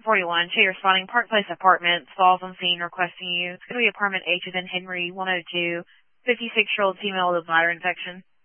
41, Chater responding, Park Place Apartments, falls on scene requesting you. It's going to be apartment H within Henry 102, 56-year-old female with a bladder infection.